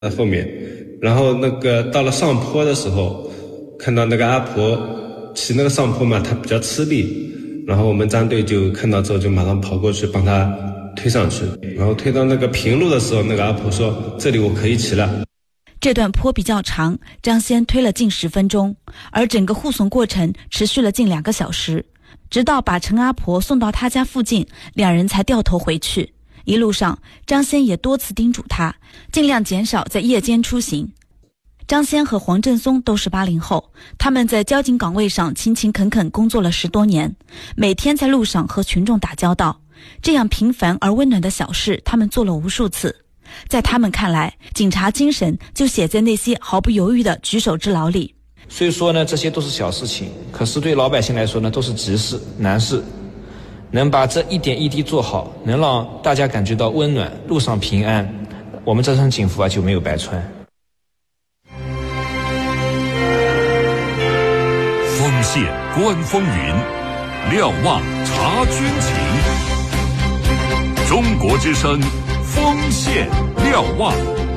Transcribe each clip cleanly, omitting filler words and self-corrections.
在后面，然后到了上坡的时候，看到那个阿婆骑那个上坡嘛，她比较吃力，然后我们战队就看到之后就马上跑过去帮她推上去，然后推到那个平路的时候，那个阿婆说这里我可以骑了。 这段坡比较长，张先推了近10分钟，而整个护送过程持续了近2个小时，直到把陈阿婆送到他家附近，两人才掉头回去。一路上，张先也多次叮嘱他尽量减少在夜间出行。张先和黄振松都是80后，他们在交警岗位上勤勤恳恳工作了10多年，每天在路上和群众打交道，这样平凡而温暖的小事他们做了无数次。在他们看来，警察精神就写在那些毫不犹豫的举手之劳里。 虽说呢这些都是小事情，可是对老百姓来说呢都是急事难事，能把这一点一滴做好，能让大家感觉到温暖，路上平安，我们这身警服就没有白穿。 锋线观风云，瞭望察军情。中国之声锋线瞭望。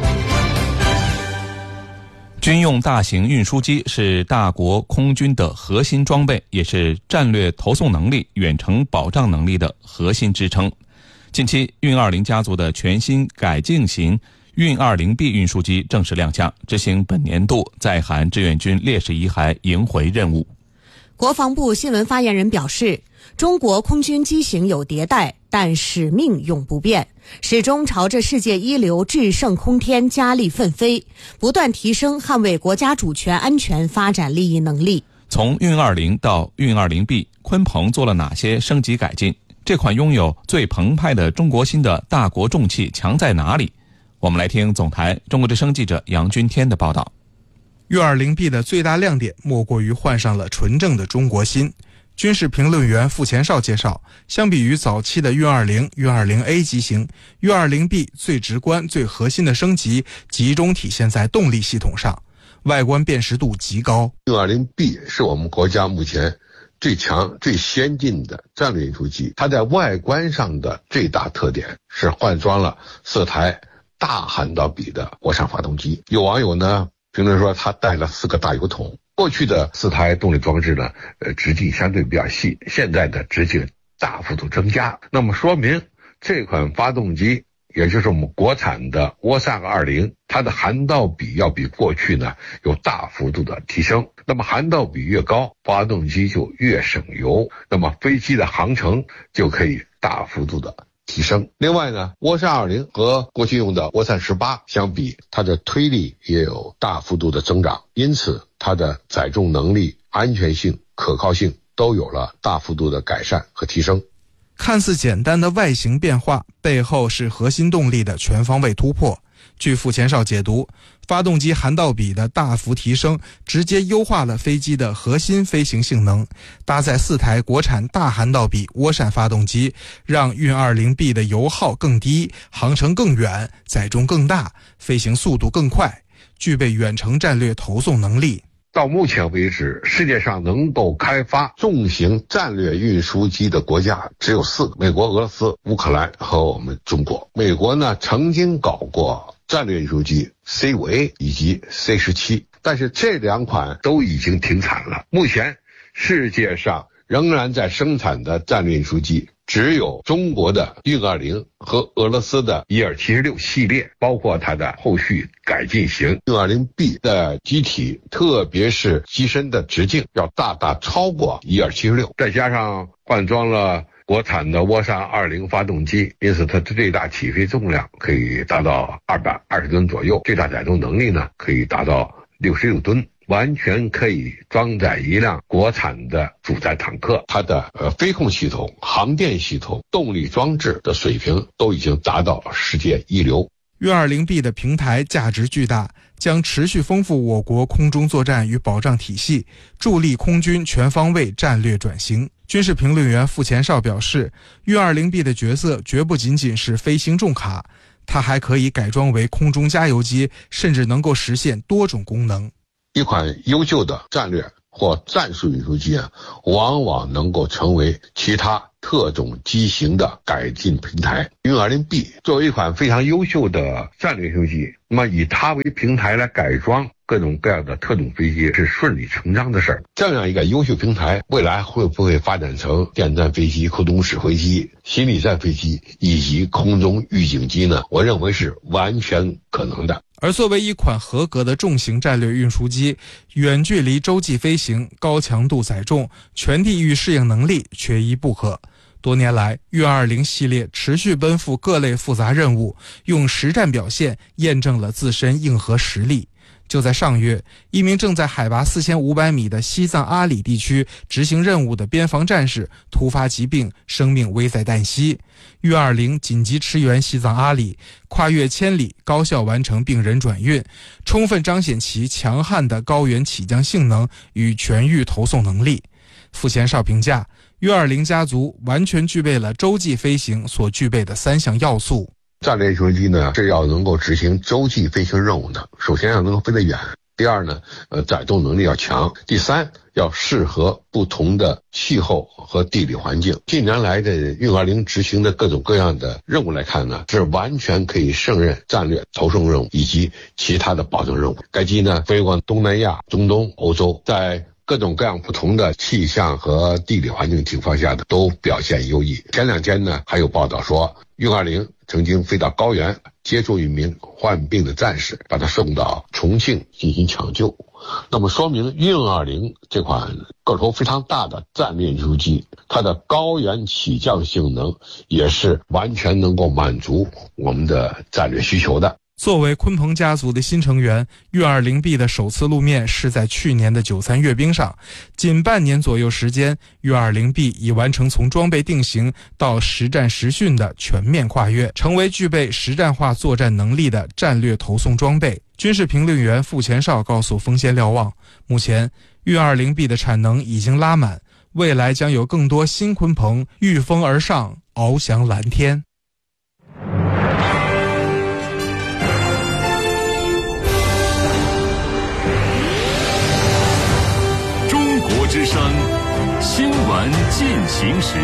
军用大型运输机是大国空军的核心装备，也是战略投送能力、远程保障能力的核心支撑。近期，运20家族的全新改进型运20B 运输机正式亮相，执行本年度在韩志愿军烈士遗骸迎回任务。 国防部新闻发言人表示，中国空军机型有迭代，但使命永不变，始终朝着世界一流制胜空天加力奋飞，不断提升捍卫国家主权安全发展利益能力。 从运20到运20B， 鲲鹏做了哪些升级改进？这款拥有最澎湃的中国心的大国重器强在哪里？我们来听总台中国之声记者杨军天的报道。 运20B 的最大亮点莫过于换上了纯正的中国心。军事评论员傅前绍介绍，相比于早期的运20、运20A 机型，运20B 最直观、最核心的升级集中体现在动力系统上，外观辨识度极高。 运20B 是我们国家目前最强、最先进的战略运输机，它在外观上的最大特点是换装了4台大涵道比的国产发动机。有网友呢评论说，它带了4个大油桶。过去的4台动力装置呢，直径相对比较细，现在的直径大幅度增加，那么说明这款发动机，也就是我们国产的涡扇20，它的涵道比要比过去呢有大幅度的提升。那么涵道比越高，发动机就越省油，那么飞机的航程就可以大幅度的提升。另外呢，涡扇20和过去用的涡扇18相比，它的推力也有大幅度的增长，因此它的载重能力、安全性、可靠性都有了大幅度的改善和提升。 看似简单的外形变化，背后是核心动力的全方位突破。据傅前绍解读，发动机涵道比的大幅提升，直接优化了飞机的核心飞行性能。搭载4台国产大涵道比涡扇发动机，让运20B 的油耗更低，航程更远，载重更大，飞行速度更快，具备远程战略投送能力。 到目前为止，世界上能够开发重型战略运输机的国家只有4个：美国、俄罗斯、乌克兰和我们中国。美国呢曾经搞过战略运输机 C5A 以及 C17， 但是这2款都已经停产了。目前世界上仍然在生产的战略运输机只有中国的运20和俄罗斯的伊尔76系列，包括它的后续改进型运20B 的机体，特别是机身的直径要大大超过伊尔76，再加上换装了国产的涡扇20发动机，因此它的最大起飞重量可以达到220吨左右，最大载重能力呢可以达到66吨，完全可以装载一辆国产的主战坦克。它的飞控系统、航电系统、动力装置的水平都已经达到世界一流。 运20B 的平台价值巨大，将持续丰富我国空中作战与保障体系，助力空军全方位战略转型。军事评论员傅前绍表示，运20B 的角色绝不仅仅是飞行重卡，它还可以改装为空中加油机，甚至能够实现多种功能。 一款优秀的战略或战术运输机往往能够成为其他特种机型的改进平台。运20B 作为一款非常优秀的战略运输机，那么以它为平台来改装各种各样的特种飞机是顺理成章的事儿。这样一个优秀平台，未来会不会发展成电战飞机、空中指挥机、心理战飞机以及空中预警机呢？我认为是完全可能的。 而作为一款合格的重型战略运输机，远距离洲际飞行、高强度载重、全地域适应能力缺一不可。多年来，运20系列持续奔赴各类复杂任务，用实战表现验证了自身硬核实力。就在上月，一名正在海拔4500米的西藏阿里地区执行任务的边防战士突发疾病，生命危在旦夕。运20紧急驰援西藏阿里，跨越千里，高效完成病人转运，充分彰显其强悍的高原起降性能与全域投送能力。傅前哨评价，运20家族完全具备了洲际飞行所具备的3项要素。 战略运输机呢是要能够执行洲际飞行任务的，首先要能够飞得远，第二呢，载重能力要强，第三要适合不同的气候和地理环境。近年来的运20执行的各种各样的任务来看呢，是完全可以胜任战略投送任务以及其他的保证任务。该机呢飞过东南亚、中东、欧洲，在各种各样不同的气象和地理环境情况下的都表现优异。前2天呢还有报道说，运20曾经飞到高原接触一名患病的战士，把他送到重庆进行抢救。那么说明运20这款个头非常大的战略运输机，它的高原起降性能也是完全能够满足我们的战略需求的。 作为鲲鹏家族的新成员，运20B 的首次露面是在去年的93阅兵上。仅半年左右时间，运20B 已完成从装备定型到实战实训的全面跨越，成为具备实战化作战能力的战略投送装备。军事评论员傅前哨告诉风先瞭望，目前运20B 的产能已经拉满，未来将有更多新鲲鹏御风而上，翱翔蓝天。 之声新闻进行时，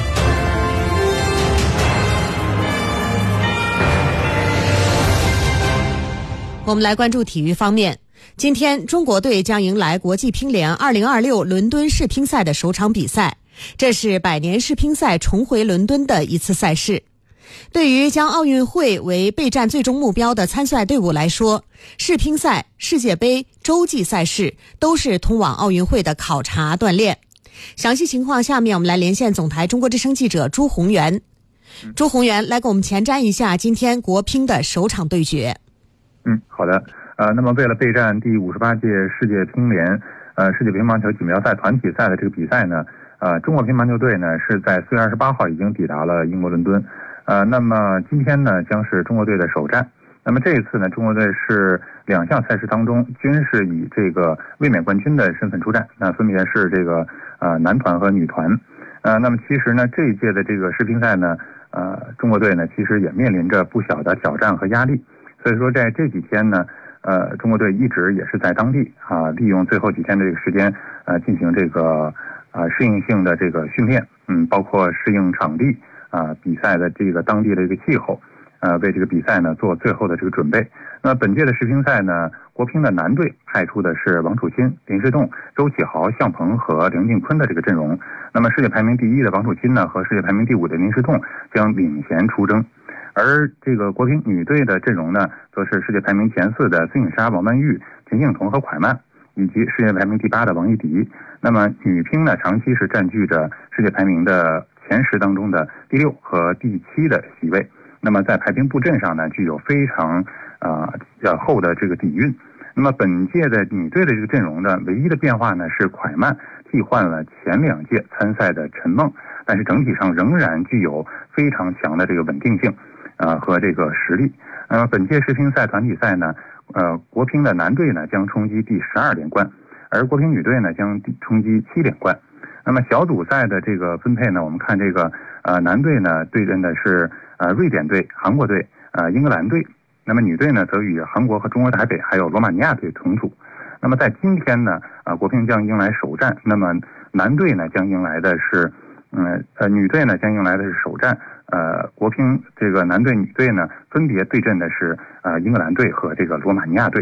我们来关注体育方面。今天，中国队将迎来国际乒联2026伦敦世乒赛的首场比赛，这是百年世乒赛重回伦敦的一次赛事。对于将奥运会为备战最终目标的参赛队伍来说，世乒赛、世界杯、洲际赛事都是通往奥运会的考察锻炼。详细情况，下面我们来连线总台中国之声记者朱宏元。朱宏元来给我们前瞻一下今天国乒的首场对决。 好的。那么为了备战第58届世界乒联世界乒乓球锦标赛团体赛的这个比赛呢，中国乒乓球队呢是在4月28号已经抵达了英国伦敦。那么今天呢将是中国队的首战。那么这一次呢，中国队是2项赛事当中均是以这个卫冕冠军的身份出战，那分别是这个男团和女团。那么其实呢这一届的这个世乒赛呢，中国队呢其实也面临着不小的挑战和压力。所以说在这几天呢，中国队一直也是在当地利用最后几天的这个时间进行这个适应性的这个训练，包括适应场地比赛的这个当地的一个气候，为这个比赛呢做最后的这个准备。那本届的世乒赛呢，国乒的男队派出的是王楚钦、林诗栋、周启豪、向鹏和梁靖昆的这个阵容。那么世界排名第1的王楚钦呢和世界排名第5的林诗栋将领衔出征。而这个国乒女队的阵容呢，则是世界排名前4的孙颖莎、王曼玉、陈幸同和蒯曼，以及世界排名第8的王艺迪。那么女乒呢，长期是占据着世界排名的前10当中的第6和第7的席位。那么在排兵布阵上呢，具有非常厚的这个底蕴。那么本届的女队的这个阵容呢，唯一的变化呢是蒯曼替换了前2届参赛的陈梦，但是整体上仍然具有非常强的这个稳定性和这个实力。本届世乒赛团体赛呢，国乒的男队呢将冲击第12连冠，而国乒女队呢将冲击7连冠。那么小组赛的这个分配呢，我们看这个男队呢对阵的是瑞典队、韩国队、英格兰队。那么女队呢则与韩国和中国台北还有罗马尼亚队同组。那么在今天呢，国乒将迎来首战。那么男队呢将迎来的是女队呢将迎来的是首战，国乒这个男队女队呢分别对阵的是英格兰队和这个罗马尼亚队。